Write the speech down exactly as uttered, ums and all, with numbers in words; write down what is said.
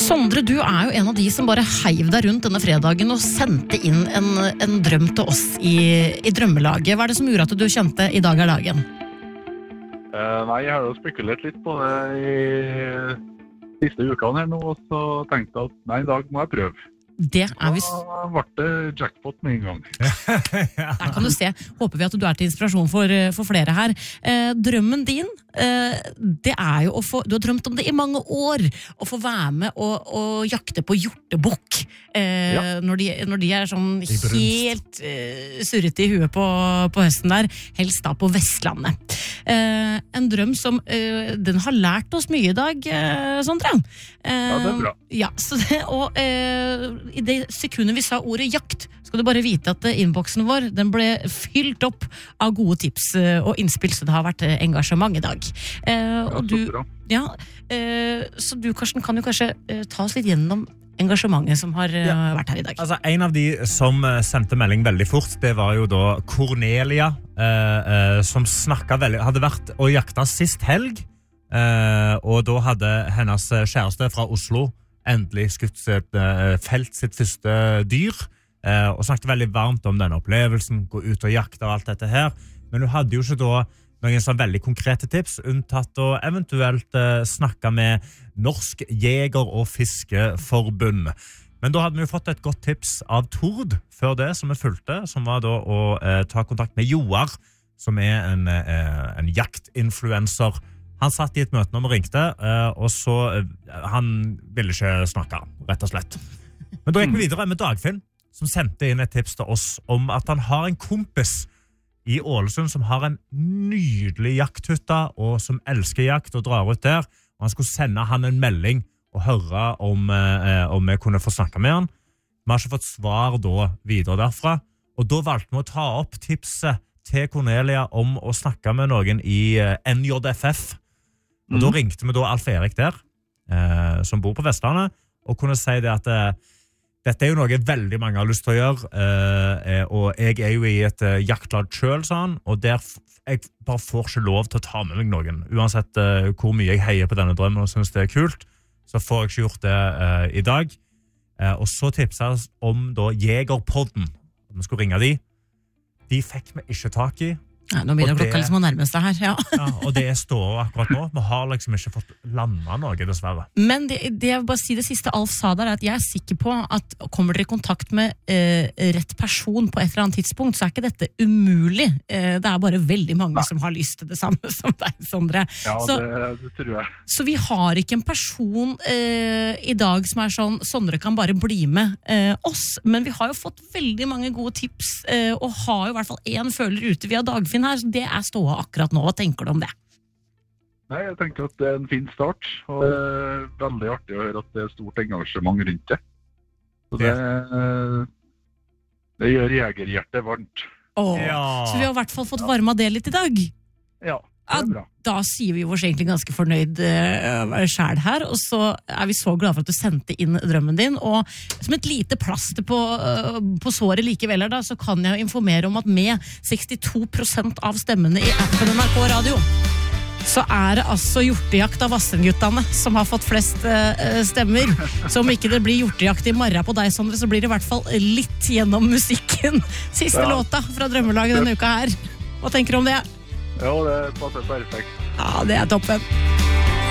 Sondre, du er jo en av de som bare heiv deg rundt denne fredagen og sendte inn en, en drøm til oss i, i drømmelaget. Hva er det som gjorde at du kjente i dag er dagen? Uh, nei, jeg har jo spekulert litt på det i siste ukene her nå, og så tenkte jeg at nei, i dag må jeg prøve. Det er vi... Da ble det jackpot med en gang. Der kan du se. Håper vi at du er til inspirasjon for, for flere her. Eh, drømmen din, eh, det er jo å få... Du har drømt om det i mange år. Å få være med og, og jakte på hjortebukk. Eh, ja. når, de, når de er sånn helt eh, surrete i huet på, på høsten der. Helst da på Vestlandet. Eh, en drøm som... Eh, den har lært oss mye i dag, eh, Sondre. Eh, ja, det er bra. Ja, så det... Og, eh, i det sekundet vi sa ordet jakt, skal du bare vite at innboksen vår, den ble fylt opp av gode tips og innspill, så det har vært engasjement i dag. Eh, og du, ja, eh, så du, Karsten, kan jo kanskje eh, ta oss litt gjennom engasjementet som har eh, ja. vært her i dag. Altså, en av de som sendte melding veldig fort, det var jo da Cornelia, eh, eh, som snakket veldig, hadde vært og jakta sist helg, eh, og da hadde hennes kjæreste fra Oslo endelig skutt sitt, uh, felt sitt første dyr, uh, og snakket veldig varmt om denne opplevelsen, gå ut og jakte og alt dette her. Men hun hadde jo ikke da noen sånn veldig konkrete tips, unntatt å eventuelt uh, snakke med Norsk Jeger- og Fiskeforbund. Men da hadde vi jo fått et godt tips av Tord før det, som vi fulgte, som var da å uh, ta kontakt med Joar, som er en, uh, en jaktinfluencer. Han satt i et møte når vi ringte, og så han ville ikke snakke, rett og slett. Men da gikk vi videre med Dagfinn, som sendte inn et tips til oss om at han har en kompis i Ålesund som har en nydelig jakthytte, og som elsker jakt og drar ut der. Og han skulle sende han en melding og høre om, eh, om vi kunne få snakke med han. Vi har ikke fått svar da videre derfra, og da valgte vi å ta opp tipset til Cornelia om å snakke med noen i eh, N J F F. Og da ringte vi da Alf Erik der, eh, som bor på Vestlandet, og kunne si det at eh, dette er jo noe veldig mange har lyst til å gjøre, eh, og jeg er jo i et eh, jaktlag selv, sa han, og der f- jeg bare får ikke lov til å ta med meg noen. Uansett eh, hvor mye jeg heier på denne drømmen og synes det er kult, så får jeg ikke gjort det eh, i dag. Eh, og så tipset jeg om da Jegerpodden, at vi skulle ringe de. De fikk vi ikke tak i. Ja, nå begynner klokka liksom å nærme seg her, ja. Ja, og det står akkurat nå. Vi har liksom ikke fått landet noe, dessverre. Men det, det jeg vil bare si det siste Alf sa der, er at jeg er sikker på at kommer dere i kontakt med eh, rett person på et eller annet tidspunkt, så er ikke dette umulig. Eh, det er bare veldig mange Nei. Som har lyst til det samme som deg, Sondre. Ja, så, det, det tror jeg. Så vi har ikke en person eh, i dag som er sånn, Sondre kan bare bli med eh, oss, men vi har jo fått veldig mange gode tips, eh, og har jo i hvert fall en føler ute via Dagfinn her, så det er ståa akkurat nå. Hva tenker du om det? Nei, jeg tenker at det er en fin start, og det er veldig artig å høre at det er stort engasjement rundt det. Så det, det gjør jegerhjertet varmt. Åh, ja. Så vi har i hvert fall fått varma det litt i dag. Ja, det er bra. Da sier vi oss egentlig ganske fornøyd uh, selv her, og så er vi så glad for at du sendte inn drømmen din, og som et lite plaster på, uh, på såret likevel her da, så kan jeg informere om at med sekstito prosent av stemmene i appen N R K Radio, så er det altså hjortejakt av Vassendguttene som har fått flest uh, stemmer. Så om ikke det blir hjortejakt i morgen på deg, Sondre, så blir det i hvert fall litt gjennom musikken. Siste ja. Låta fra Drømmelaget denne uka her. Hva tenker du om det? Ja, det passer perfekt. Ja, det er toppen.